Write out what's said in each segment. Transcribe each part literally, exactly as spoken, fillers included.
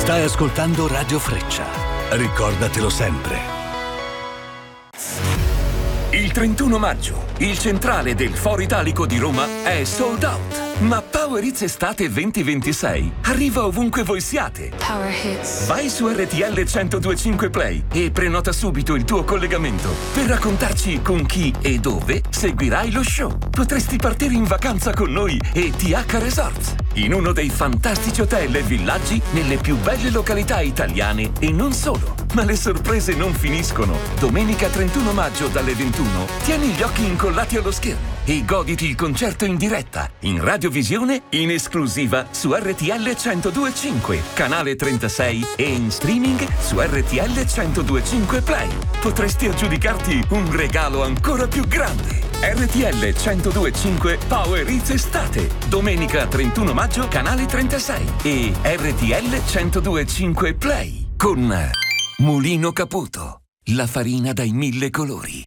Stai ascoltando Radio Freccia. Ricordatelo sempre. Il trentuno maggio, il centrale del Foro Italico di Roma è sold out. Ma Power Hits Estate venti ventisei arriva ovunque voi siate. Power Hits. Vai su R T L centodue e cinque Play e prenota subito il tuo collegamento per raccontarci con chi e dove seguirai lo show. Potresti partire in vacanza con noi e T H Resorts, in uno dei fantastici hotel e villaggi nelle più belle località italiane e non solo. Ma le sorprese non finiscono. Domenica trentuno maggio dalle ventuno tieni gli occhi incollati allo schermo e goditi il concerto in diretta, in radiovisione, in esclusiva su R T L centodue e cinque, canale trentasei e in streaming su R T L centodue e cinque Play. Potresti aggiudicarti un regalo ancora più grande. R T L centodue e cinque Power Hits Estate, domenica trentuno maggio, canale trentasei e R T L centodue e cinque Play con Mulino Caputo, la farina dai mille colori.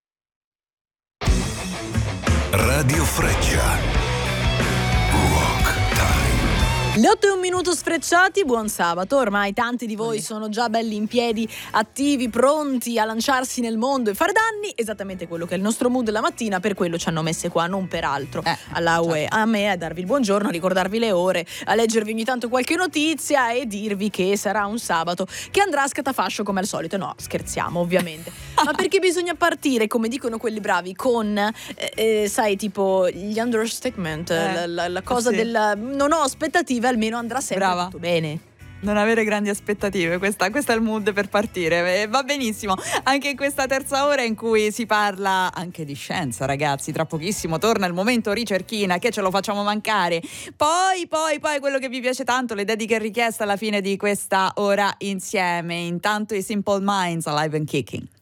Radio Freccia. Rock Time. Le otto e un minuto sfrecciati, buon sabato. Ormai tanti di voi sono già belli in piedi, attivi, pronti a lanciarsi nel mondo e fare danni. Esattamente quello che è il nostro mood la mattina, per quello ci hanno messe qua, non per altro. Eh, alla U E, certo. A me, a darvi il buongiorno, a ricordarvi le ore, a leggervi ogni tanto qualche notizia e dirvi che sarà un sabato che andrà a scatafascio come al solito. No, scherziamo ovviamente. Ma perché bisogna partire, come dicono quelli bravi, con eh, eh, sai, tipo gli understatement, eh, la, la, la cosa sì. del non ho aspettative, almeno andrà sempre Brava. tutto bene. Non avere grandi aspettative, questa, questo è il mood per partire, e va benissimo anche in questa terza ora in cui si parla anche di scienza, ragazzi. Tra pochissimo torna il momento ricerchina, che ce lo facciamo mancare. Poi, poi, poi quello che vi piace tanto, le dediche richieste alla fine di questa ora insieme. Intanto i Simple Minds, Alive and Kicking.